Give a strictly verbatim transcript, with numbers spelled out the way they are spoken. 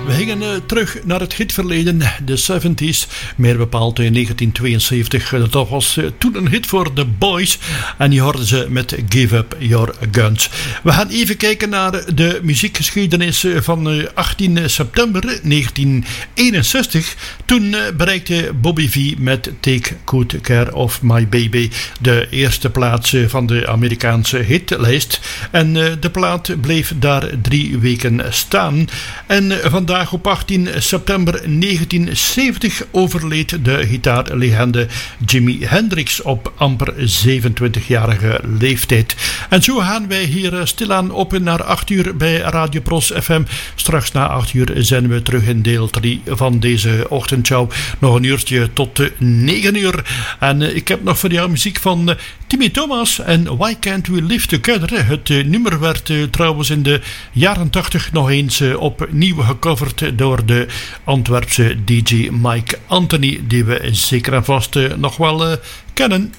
We gingen uh, terug naar het hitverleden, de zeventies, meer bepaald in negentien tweeënzeventig. Dat was uh, toen een hit voor The Boys en die hoorden ze met Give Up Your Guns. We gaan even kijken naar de muziekgeschiedenis van uh, achttien september negentien eenenzestig. Toen uh, bereikte Bobby V met Take Good Care of My Baby de eerste plaats uh, van de Amerikaanse hitlijst. En uh, de plaat bleef daar drie weken staan. En uh, vandaag op achttien september negentien zeventig overleed de gitaarlegende Jimi Hendrix op amper zevenentwintigjarige leeftijd. En zo gaan wij hier stilaan op naar acht uur bij Radio Pros F M. Straks na acht uur zijn we terug in deel drie van deze ochtendshow. Nog een uurtje tot negen uur. En uh, ik heb nog voor jou muziek van uh, Timmy Thomas en Why Can't We Live Together. Het uh, nummer werd uh, trouwens in de jaren tachtig nog eens uh, opnieuw gecoverd door de Antwerpse D J Mike Anthony, die we zeker en vast uh, nog wel uh, kennen.